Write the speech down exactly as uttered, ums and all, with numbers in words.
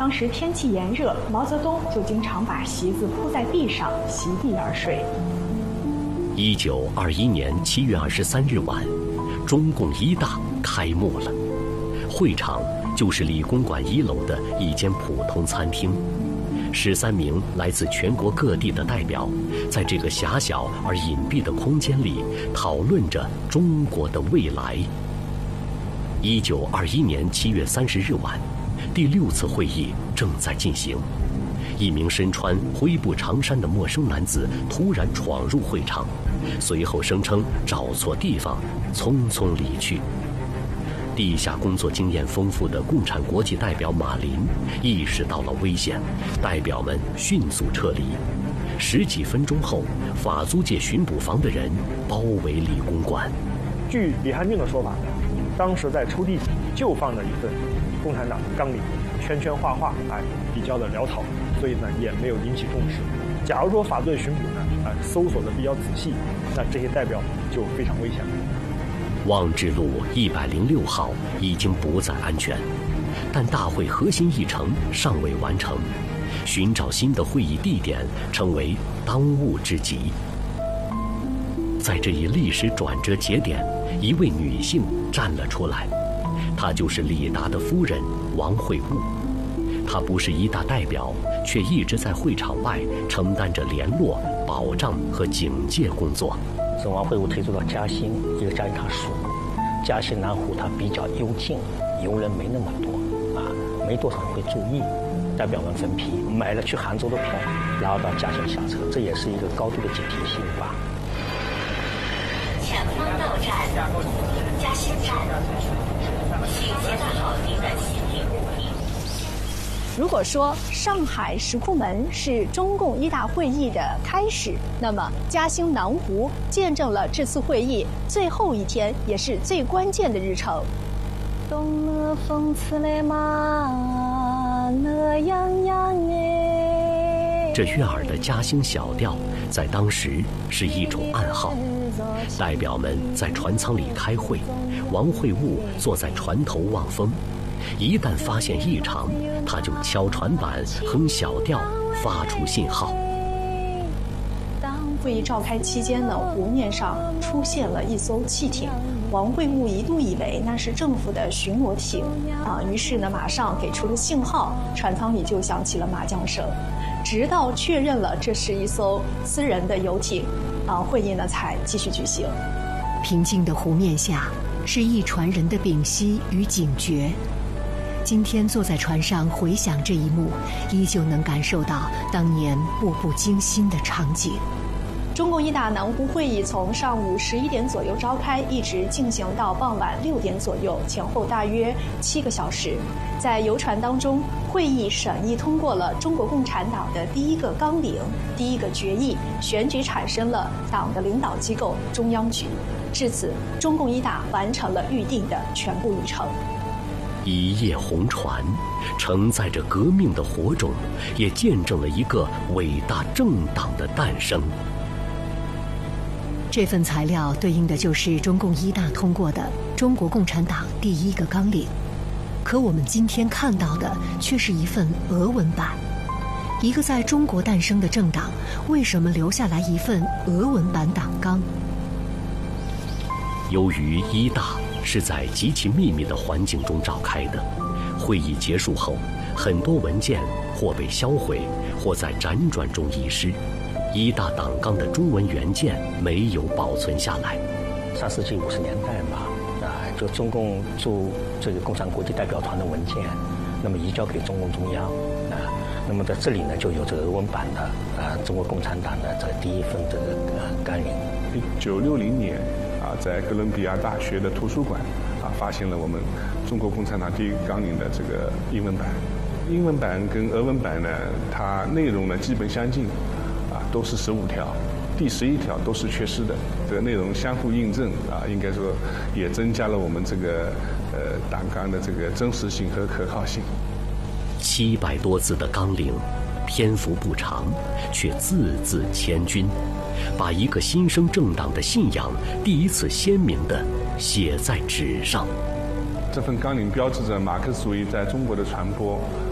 当时天气炎热，毛泽东就经常把席子铺在地上，席地而睡。 一九二一年七月二十三日晚，中共一大开幕了。会场就是理工馆一楼的一间普通餐厅。十三名来自全国各地的代表，在这个狭小而隐蔽的空间里，讨论着中国的未来。一九二一年七月三十日晚，第六次会议正在进行。一名身穿灰布长衫的陌生男子突然闯入会场，随后声称找错地方，匆匆离去。地下工作经验丰富的共产国际代表马林意识到了危险，代表们迅速撤离。十几分钟后，法租界巡捕房的人包围理工馆。 据李汉俊的说法，当时在抽屉里就放着一份共产党纲领，圈圈画画，哎，比较的潦草，所以呢也没有引起重视。假如说法租界巡捕呢，啊、呃，搜索的比较仔细，那这些代表就非常危险了。 望志路一百零六号已经不再安全，但大会核心议程尚未完成，寻找新的会议地点成为当务之急。在这一历史转折节点，一位女性站了出来，她就是李达的夫人王会悟。她不是一大代表，却一直在会场外承担着联络、保障和警戒工作。 是王会悟推出到嘉兴，一个嘉兴他属嘉兴南湖，它比较幽静，游人没那么多啊，没多少人会注意。代表们分批买了去杭州的票，然后到嘉兴下车，这也是一个高度的警惕性吧。 前方到站嘉兴站，请携带好您的行李物品。 如果说上海石库门是中共一大会议的开始，那么嘉兴南湖见证了这次会议最后一天，也是最关键的日程。东了风刺来马那样样哎， 这悦耳的嘉兴小调在当时是一种暗号。代表们在船舱里开会，王会悟坐在船头望风。一旦发现异常，他就敲船板、哼小调，发出信号。 当会议召开期间呢，湖面上出现了一艘汽艇，王会悟一度以为那是政府的巡逻艇啊，于是呢马上给出了信号，船舱里就响起了麻将声。直到确认了这是一艘私人的游艇，啊，会议呢才继续举行。 平静的湖面下，是一船人的屏息与警觉。今天坐在船上回想这一幕，依旧能感受到当年步步惊心的场景。 中共一大南湖会议从上午十一点左右召开，一直进行到傍晚六点左右，前后大约七个小时。在游船当中，会议审议通过了中国共产党的第一个纲领、第一个决议，选举产生了党的领导机构中央局。至此，中共一大完成了预定的全部议程。 一叶红船，承载着革命的火种，也见证了一个伟大政党的诞生。 这份材料对应的就是中共一大通过的中国共产党第一个纲领，可我们今天看到的却是一份俄文版。一个在中国诞生的政党，为什么留下来一份俄文版党纲？ 由于一大是在极其秘密的环境中召开的，会议结束后，很多文件或被销毁，或在辗转中遗失。一大党纲的中文原件没有保存下来。 上世纪五十年代嘛，啊，就中共驻这个共产国际代表团的文件，那么移交给中共中央，啊，那么在这里呢就有这个俄文版的啊中国共产党的这个第一份这个呃纲领。 一九六零年啊，在哥伦比亚大学的图书馆啊，发现了我们中国共产党第一个纲领的这个英文版。英文版跟俄文版呢，它内容呢基本相近。啊，都是十五条，第十一条都是缺失的，这个内容相互印证啊，应该说也增加了我们这个呃党纲的这个真实性和可靠性。 七百多字的纲领，篇幅不长，却字字千钧，把一个新生政党的信仰第一次鲜明地写在纸上。 这份纲领标志着马克思主义在中国的传播。